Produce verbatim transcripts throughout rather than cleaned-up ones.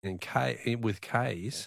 in K with K's.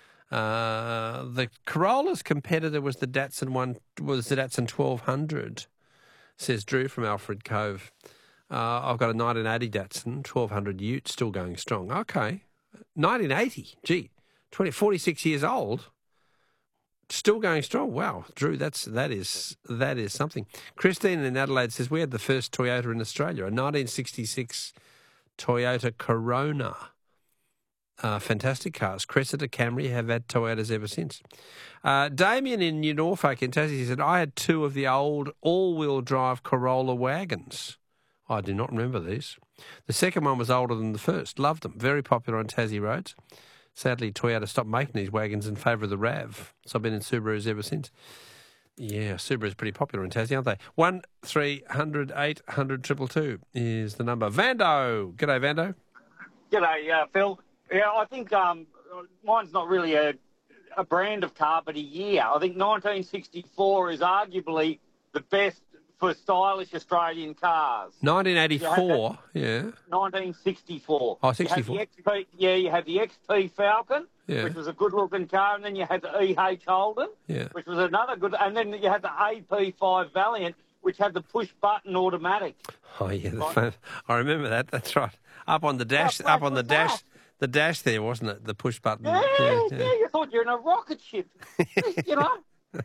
Uh, the Corolla's competitor was the Datsun one was the Datsun twelve hundred, says Drew from Alfred Cove. Uh, I've got a nineteen eighty Datsun twelve hundred Ute still going strong. Okay, nineteen eighty. Gee, twenty, forty-six years old. Still going strong. Wow, Drew, that's that is that is something. Christine in Adelaide says we had the first Toyota in Australia, a nineteen sixty-six Toyota Corona. Uh, fantastic cars. Cressida, Camry have had Toyotas ever since. Uh, Damien in New Norfolk in Tassie said I had two of the old all-wheel drive Corolla wagons. I do not remember these. The second one was older than the first. Loved them. Very popular on Tassie roads. Sadly, Toyota stopped making these wagons in favour of the RAV. So I've been in Subarus ever since. Yeah, Subaru's pretty popular in Tassie, aren't they? One three hundred eight hundred triple two is the number. Vando. G'day, Vando. G'day, uh, Phil. Yeah, I think um, mine's not really a, a brand of car, but a year. I think nineteen sixty-four is arguably the best for stylish Australian cars. nineteen eighty-four, yeah. nineteen sixty-four. Oh, sixty-four. You had the X P, yeah, you had the X P Falcon, yeah. which was a good-looking car, and then you had the E H Holden, yeah. which was another good, and then you had the A P five Valiant, which had the push-button automatic. Oh, yeah, the right? phone. I remember that, that's right. Up on the dash, up on the dash. That? The dash there, wasn't it? The push button. Yeah, yeah, yeah, yeah. you thought you're in a rocket ship, you know.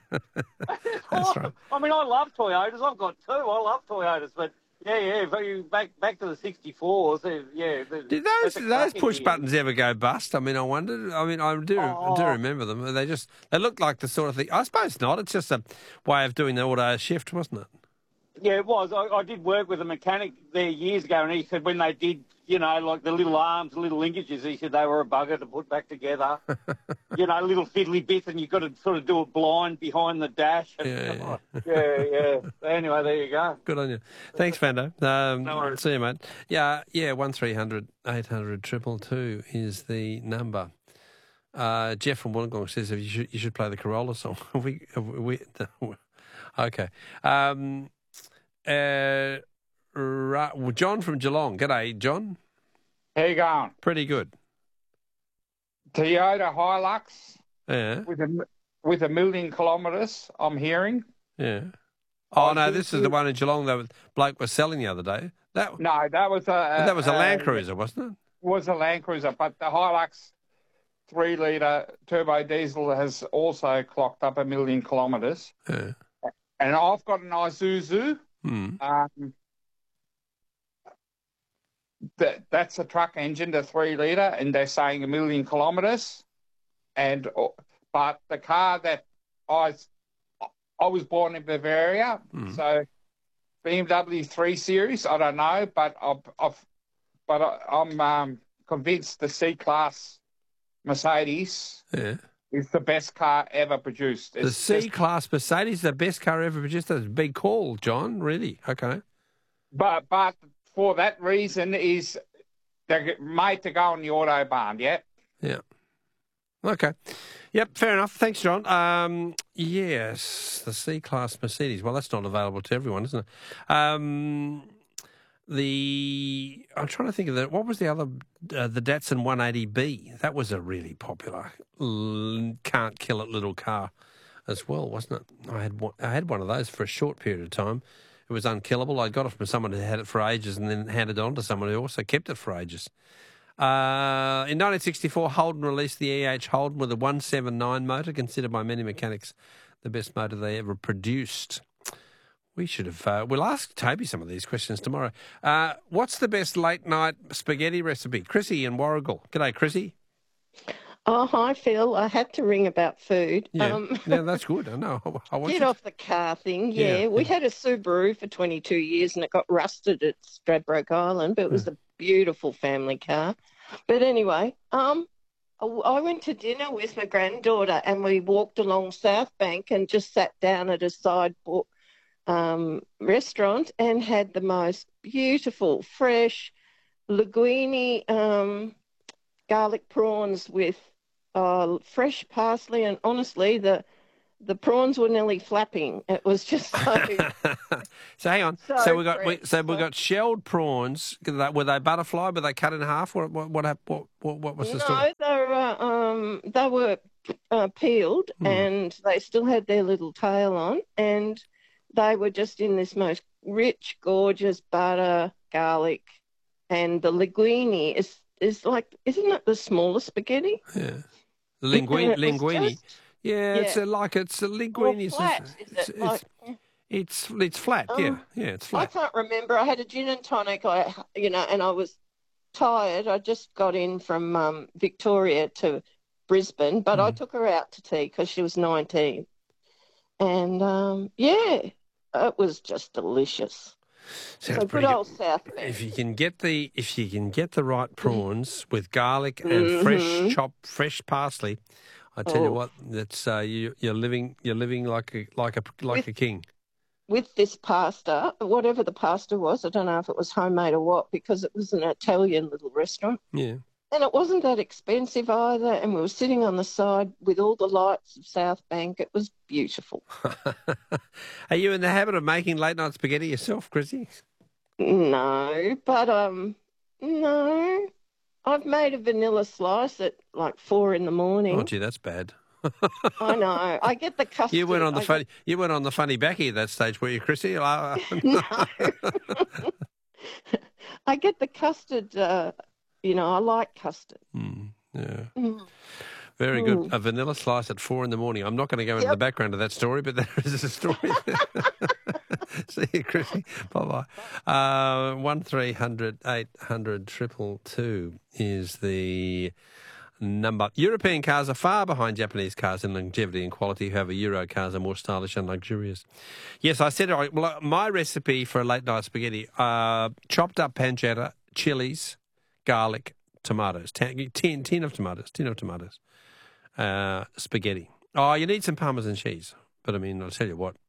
That's right. I mean, I love Toyotas. I've got two. I love Toyotas, but yeah, yeah. But you back back to the sixty-fours. Yeah. Did those those push year. buttons ever go bust? I mean, I wondered. I mean, I do oh. do remember them. They just they look like the sort of thing. I suppose not. It's just a way of doing the auto shift, wasn't it? Yeah, it was. I, I did work with a mechanic there years ago, and he said when they did, you know, like the little arms, the little linkages, he said they were a bugger to put back together. You know, little fiddly bits, and you've got to sort of do it blind behind the dash. And, yeah, yeah. yeah, yeah. Anyway, there you go. Good on you. Thanks, Vando. Um, no worries. See you, mate. Yeah, yeah, one three hundred eight hundred triple two is the number. Uh, Jeff from Wollongong says you should, you should play the Corolla song. Have we, have we, okay. Um... Uh, right. Well, John from Geelong. G'day, John. How you going? Pretty good. Toyota Hilux. Yeah. With a with a million kilometres, I'm hearing. Yeah. Oh I no, this is the one in Geelong that bloke was selling the other day. That no, that was a, a that was a Land a, Cruiser, wasn't it? Was a Land Cruiser, but the Hilux three litre turbo diesel has also clocked up a million kilometres. Yeah. And I've got an Isuzu. Hmm. Um, that that's a truck engine, the three litre, and they're saying a million kilometres. And but the car that I I was born in Bavaria, hmm. so B M W three Series. I don't know, but I've, I've but I, I'm um, convinced the C-Class Mercedes. Yeah. Is the best car ever produced. It's the C-Class Mercedes is the best car ever produced. That's a big call, John. Really? Okay. But but for that reason is they're made to go on the Autobahn, yeah? Yeah. Okay. Yep, fair enough. Thanks, John. Um, yes, the C-Class Mercedes. Well, that's not available to everyone, isn't it? Um, the I'm trying to think of that. What was the other? Uh, the Datsun one eighty B. That was a really popular, l- can't kill it little car as well, wasn't it? I had one, I had one of those for a short period of time. It was unkillable. I got it from someone who had it for ages and then handed it on to someone who also kept it for ages. Uh, in nineteen sixty-four, Holden released the E H Holden with a one seventy-nine motor, considered by many mechanics the best motor they ever produced. We should have... Uh, we'll ask Toby some of these questions tomorrow. Uh, what's the best late-night spaghetti recipe? Chrissy in Warrigal. G'day, Chrissy. Oh, hi, Phil. I had to ring about food. Yeah, um, yeah that's good. I know. I want Get you... off the car thing, yeah. Yeah, we yeah. had a Subaru for twenty-two years and it got rusted at Stradbroke Island, but it was Hmm. a beautiful family car. But anyway, um, I I went to dinner with my granddaughter and we walked along South Bank and just sat down at a sideboard um, restaurant and had the most beautiful, fresh linguine um, garlic prawns with uh, fresh parsley. And honestly, the the prawns were nearly flapping. It was just so. So hang on. So, So we got we, fresh. so we got shelled prawns. Were they butterfly? Were they cut in half? What what what hap- what, what, what was the story? No, they were um, they were uh, peeled, Hmm. and they still had their little tail on, and they were just in this most rich, gorgeous butter, garlic, and the linguine is is like, isn't it the smallest spaghetti? Yeah, the linguine. And it was Linguine. just- Yeah, it's yeah. a, like it's a Or linguine. is- flat, is it's, it? it's, Like, it's it's flat. yeah, Um, yeah, it's I flat. can't remember. I had a gin and tonic. I, you know, and I was tired. I just got in from um, Victoria to Brisbane, but I Mm. took her out to tea because she was nineteen, and um, yeah, it was just delicious. Sounds So good pretty good. old South Bank. If you can get the if you can get the right prawns with garlic and fresh Mhm. chopped fresh parsley, I tell you Oh. what, that's uh, you you're living you're living like a like a like With- a king. With this pasta, whatever the pasta was, I don't know if it was homemade or what, because it was an Italian little restaurant. Yeah. And it wasn't that expensive either. And we were sitting on the side with all the lights of South Bank. It was beautiful. Are you in the habit of making late night spaghetti yourself, Chrissy? No, but um, no. I've made a vanilla slice at like four in the morning. Oh, gee, that's bad. I know. I get the custard. You went on the I funny. You went on the funny backy at that stage, were you, Chrissy? Uh, Get, no. I get the custard. Uh, you know, I like custard. mm, yeah. Mm. Very good. Mm. A vanilla slice at four in the morning. I'm not going to go into Yep. the background of that story, but there is a story. See you, Chrissy. Bye bye. Uh, one three hundred eight hundred triple two is the number. European cars are far behind Japanese cars in longevity and quality. However, Euro cars are more stylish and luxurious. Yes, I said it. Well, my recipe for a late night spaghetti: uh, chopped up pancetta, chilies, garlic, tomatoes, ten, tin, tin of tomatoes, tin of tomatoes, uh, spaghetti. Oh, you need some Parmesan cheese, but I mean, I'll tell you what,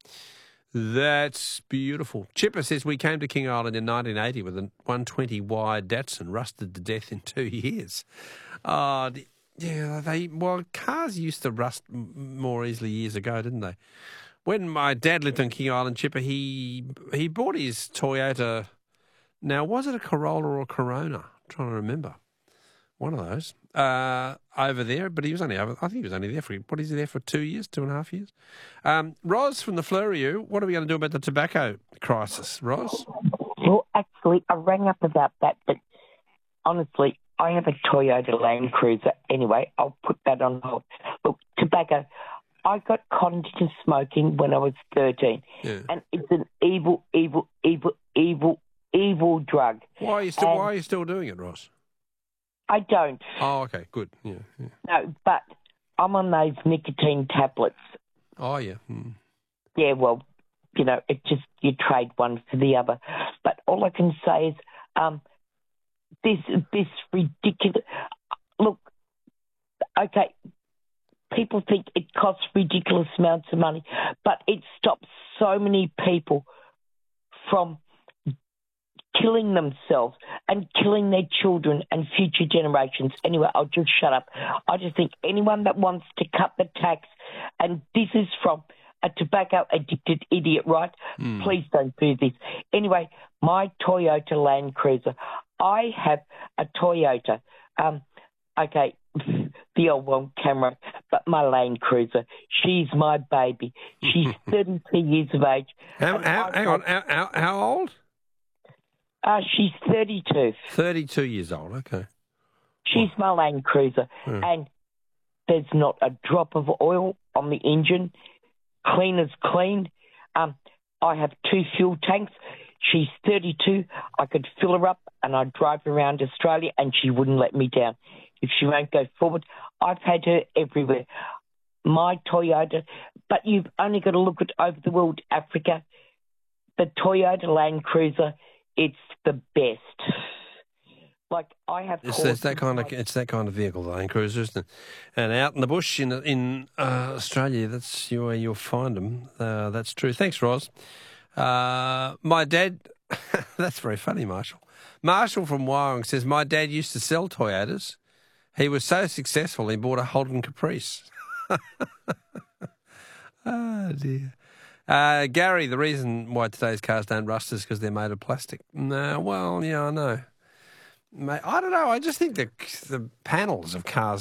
that's beautiful. Chipper says we came to King Island in nineteen eighty with a one twenty Y Datsun, rusted to death in two years. Oh, the- yeah, they well, cars used to rust m- more easily years ago, didn't they? When my dad lived on King Island, Chipper, he he bought his Toyota. Now, was it a Corolla or a Corona? I'm trying to remember. One of those. Uh, over there, but he was only over, I think he was only there for, what is he there for, two years, two and a half years? Um, Ros from the Fleurieu, what are we going to do about the tobacco crisis, Ros? Well, actually, I rang up about that, but honestly, I have a Toyota Land Cruiser. Anyway, I'll put that on hold. Look, tobacco, I got conned into smoking when I was thirteen, Yeah. and it's an evil, evil, evil, evil, evil drug. Why are you still, Um, why are you still doing it, Ros? I don't. Oh, okay, good. Yeah, yeah. No, but I'm on those nicotine tablets. Oh, yeah. Mm. Yeah, well, you know, it just, you trade one for the other. But all I can say is, um, this this ridiculous. Look, okay, people think it costs ridiculous amounts of money, but it stops so many people from killing themselves and killing their children and future generations. Anyway, I'll just shut up. I just think anyone that wants to cut the tax, and this is from a tobacco addicted idiot, right? Mm. Please don't do this. Anyway, my Toyota Land Cruiser. I have a Toyota. Um, okay, the old one camera, but my Land Cruiser. She's my baby. She's thirty-two years of age. How, and how, I've hang got- on, how, how, how old? Uh, she's thirty-two. thirty-two years old, okay. She's my Land Cruiser. Hmm. And there's not a drop of oil on the engine. Clean as clean. Um, I have two fuel tanks. She's thirty-two. I could fill her up and I'd drive around Australia and she wouldn't let me down. If she won't go forward, I've had her everywhere. My Toyota, but you've only got to look at over the world, Africa. The Toyota Land Cruiser, it's the best. Like I have. It's, it's that kind of it's that kind of vehicle, the Land Cruiser, isn't it? And out in the bush in in uh, Australia, that's where you'll find them. Uh, that's true. Thanks, Ros. Uh, my dad. That's very funny, Marshall. Marshall from Wyong says my dad used to sell Toyotas. He was so successful, he bought a Holden Caprice. Oh, dear. Uh, Gary, the reason why today's cars don't rust is because they're made of plastic. No, well, yeah, I know. Mate, I don't know. I just think the the panels of cars